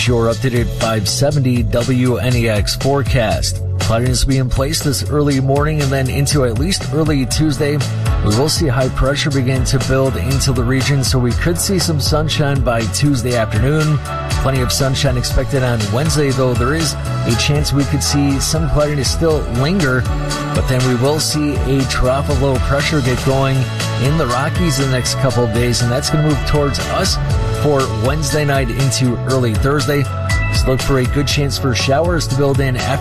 is your updated 570 WNEX forecast. Cloudiness will be in place this early morning and then into at least early Tuesday. We will see high pressure begin to build into the region, so we could see some sunshine by Tuesday afternoon. Plenty of sunshine expected on Wednesday, though there is a chance we could see some cloudiness still linger. But then we will see a trough of low pressure get going in the Rockies in the next couple of days, and that's going to move towards us for Wednesday night into early Thursday. Just look for a good chance for showers to build in after